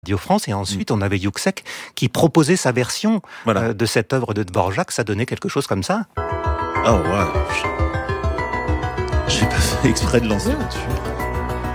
Radio France, et ensuite on avait Yuxek qui proposait sa version de cette œuvre de Dvorak. Ça donnait quelque chose comme ça. Oh ouais, j'ai pas fait exprès de lancer là-dessus.